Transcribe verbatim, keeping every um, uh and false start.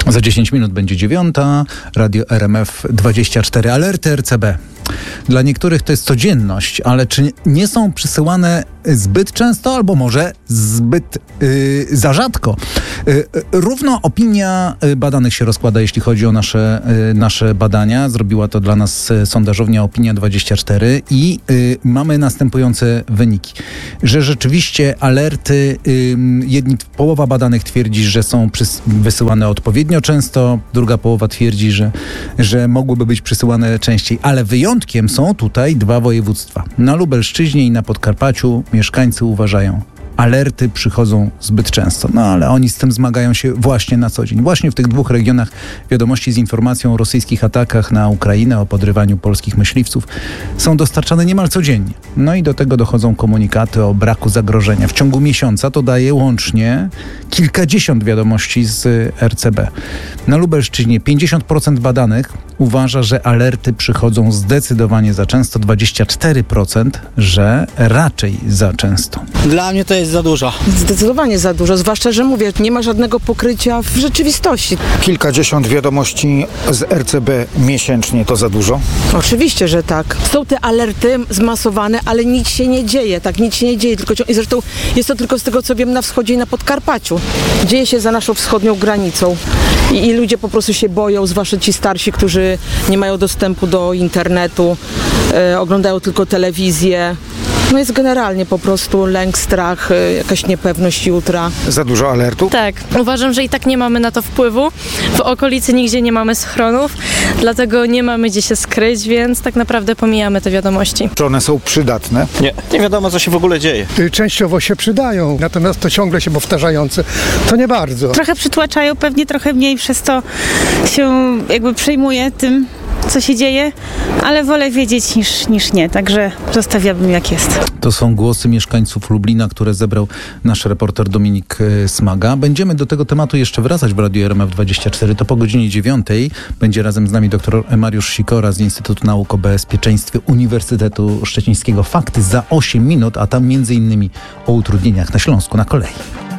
Za dziesięć minut będzie dziewiąta. Radio R M F dwadzieścia cztery. Alerty R C B. Dla niektórych to jest codzienność, ale czy nie są przysyłane zbyt często, albo może zbyt yy, za rzadko? Yy, równo opinia badanych się rozkłada, jeśli chodzi o nasze, yy, nasze badania. Zrobiła to dla nas sondażownia Opinia dwadzieścia cztery i yy, mamy następujące wyniki. Że rzeczywiście alerty, yy, jedni, połowa badanych twierdzi, że są przys- wysyłane odpowiednio często, druga połowa twierdzi, że, że mogłyby być przysyłane częściej, ale wyjątkiem są tutaj dwa województwa. Na Lubelszczyźnie i na Podkarpaciu mieszkańcy uważają, alerty przychodzą zbyt często. No ale oni z tym zmagają się właśnie na co dzień. Właśnie w tych dwóch regionach wiadomości z informacją o rosyjskich atakach na Ukrainę, o podrywaniu polskich myśliwców są dostarczane niemal codziennie. No i do tego dochodzą komunikaty o braku zagrożenia. W ciągu miesiąca to daje łącznie kilkadziesiąt wiadomości z R C B. Na Lubelszczyźnie pięćdziesiąt procent badanych uważa, że alerty przychodzą zdecydowanie za często, dwadzieścia cztery procent, że raczej za często. Dla mnie to jest za dużo. Zdecydowanie za dużo, zwłaszcza, że mówię, nie ma żadnego pokrycia w rzeczywistości. Kilkadziesiąt wiadomości z R C B miesięcznie to za dużo? Oczywiście, że tak. Są te alerty zmasowane, ale nic się nie dzieje, tak, nic się nie dzieje. Tylko, i zresztą jest to tylko z tego, co wiem, na wschodzie i na Podkarpaciu. Dzieje się za naszą wschodnią granicą. I, i ludzie po prostu się boją, zwłaszcza ci starsi, którzy nie mają dostępu do internetu, e, oglądają tylko telewizję. No jest generalnie po prostu lęk, strach, e, jakaś niepewność jutra. Za dużo alertów? Tak, uważam, że i tak nie mamy na to wpływu. W okolicy nigdzie nie mamy schronów, dlatego nie mamy gdzie się skryć, więc tak naprawdę pomijamy te wiadomości. Czy one są przydatne? Nie, nie wiadomo, co się w ogóle dzieje. Częściowo się przydają, natomiast to ciągle się powtarzające, to nie bardzo. Trochę przytłaczają, pewnie trochę mniej, przez to się jakby przejmuję tym, co się dzieje, ale wolę wiedzieć niż, niż nie, także zostawiałabym jak jest. To są głosy mieszkańców Lublina, które zebrał nasz reporter Dominik Smaga. Będziemy do tego tematu jeszcze wracać w Radiu R M F dwadzieścia cztery. To po godzinie dziewiątej będzie razem z nami dr Mariusz Sikora z Instytutu Nauk o Bezpieczeństwie Uniwersytetu Szczecińskiego. Fakty za osiem minut, a tam między innymi o utrudnieniach na Śląsku na kolei.